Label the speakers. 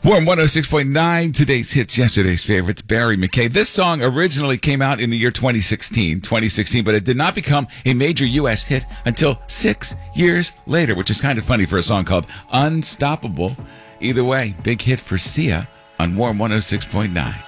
Speaker 1: Warm 106.9, today's hits, yesterday's favorites, Barry McKay. This song originally came out in the year 2016, but it did not become a major U.S. hit until 6 years later, which is kind of funny for a song called Unstoppable. Either way, big hit for Sia on Warm 106.9.